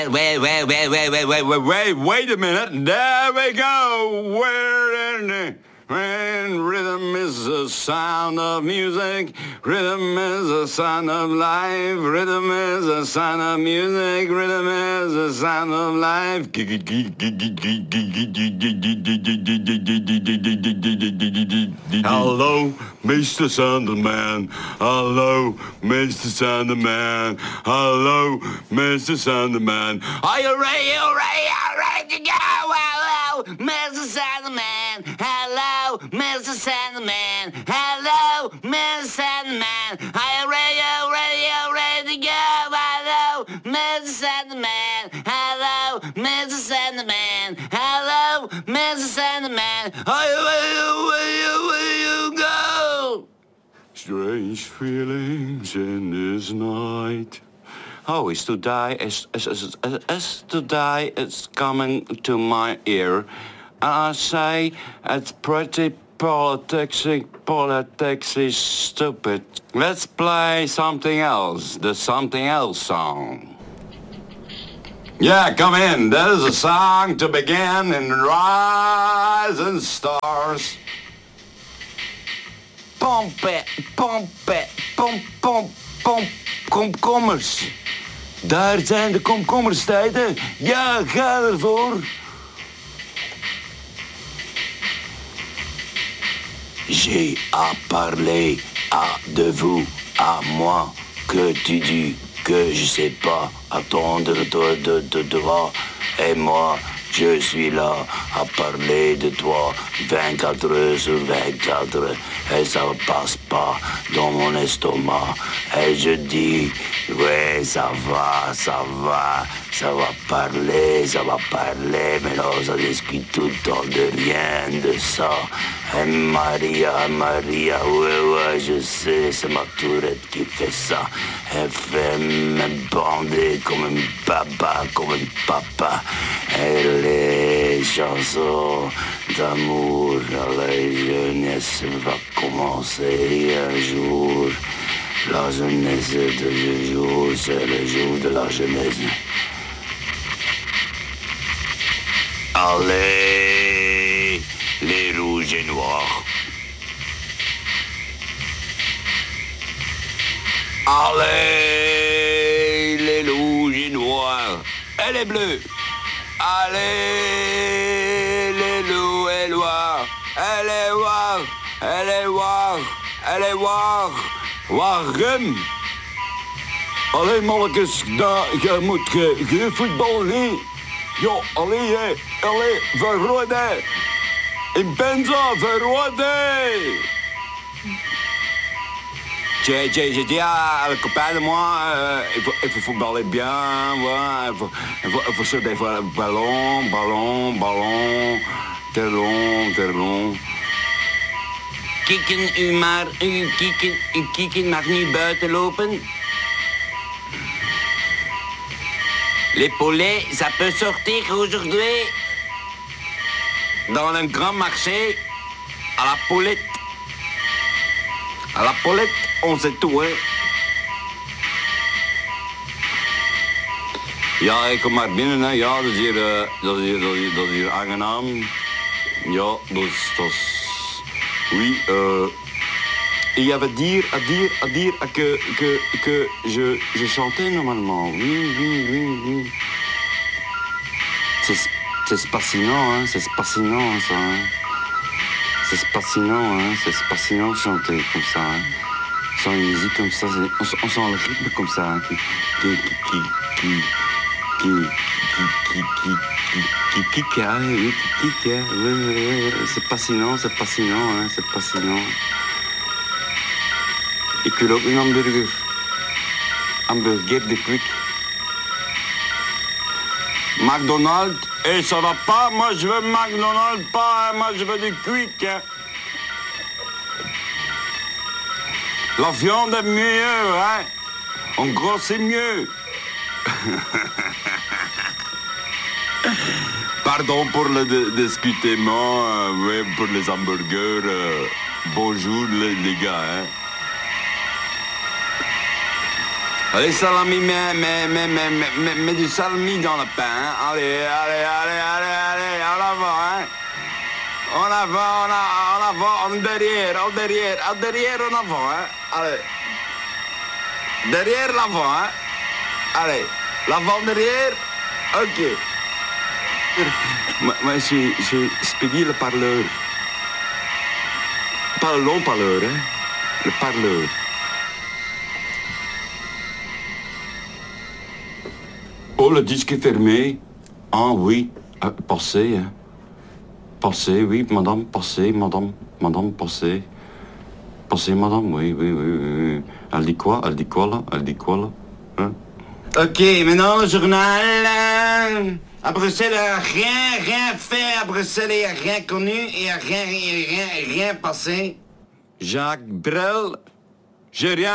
Wait a minute. There we go. We're in the... When rhythm is the sound of music, rhythm is the sound of life, rhythm is the sound of music, rhythm is the sound of life. Hello, Mr. Sandman. Hello, Mr. Sandman. Hello, Mr. Sandman. Are you ready? To go? Hello, Mr. Sandman. Hello, Mr. Sandman. Hello, Mr. Sandman. Are you ready to go? Hello, Mr. Sandman. Hello, Mr. Sandman. Hello, Mr. Sandman. Are you ready to go? Strange feelings in this night. Oh, it's to die, it's to die, it's coming to my ear. And I say, it's pretty politics is stupid. Let's play something else, the something else song. Yeah, come in, that is a song to begin in Rising Stars. Pomp it, pump, komkommers. Daar zijn de komkommerstijden. Ja, ga ervoor. J'ai à parler à de vous, à moi, que tu dis que je sais pas attendre de toi. Et moi, je suis là à parler de toi 24 heures sur 24 et ça passe pas dans mon estomac. Et je dis, ouais, ça va parler, mais là, ça discute tout le temps de rien de ça. Et Maria, ouais, je sais, c'est ma tourette qui fait ça. Elle fait me bander comme un papa. Et les chansons d'amour à la jeunesse va commencer un jour. La jeunesse de jour, c'est le jour de la jeunesse. Allez, les rouges et noirs. Allez, les rouges et noirs. Et les bleus. Allez, les loups et noirs. Elle est waar. Waarom? Allee, mannetjes, je moet voetbal niet. Ja, allee, verrode. Ik ben zo verrode. J'ai dit à un copain de moi, il faut footballer bien, voilà, il faut se défendre ballon, terlon. Kieken mag nu buiten lopen. Les poulets, ça peut sortir aujourd'hui dans un grand marché à la poulette. À la poulette, on sait tout, hè. Ja, ik kom maar binnen, hè. Ja, dat is hier aangenaam. Ja, dat is... Oui, il y avait dire que je chantais normalement. Oui. C'est fascinant, hein, c'est fascinant, ça, hein. C'est fascinant de chanter comme ça, hein. Sans une musique comme ça, on sent le rythme comme ça, hein, qui c'est fascinant, hein, c'est fascinant. Ik wil ook een hamburger de quick. McDonald's, et ça va pas, moi je veux McDonald's pas, hein, moi je veux du quick, hein. La viande est mieux, hein. En gros c'est mieux. Pardon pour le discutement, ouais, pour les hamburgers. Bonjour les gars. Hein. Allez, salami, mets du salami dans le pain. Hein. Allez, en avant, hein. En avant, en derrière, en avant, hein. Allez. Derrière, l'avant, hein. Allez, l'avant, derrière. Ok. Moi, je suis Speedy le parleur. Pas le long parleur, hein. Le parleur. Oh, le disque est fermé. Ah oui, passez, hein. Passez, oui, madame, passez, madame, passez. Passez, madame, oui. Elle dit quoi, là? Hein? Ok, maintenant le journal. À Bruxelles, rien fait. À Bruxelles, il n'y a rien connu, il n'y a rien passé. Jacques Brel, j'ai rien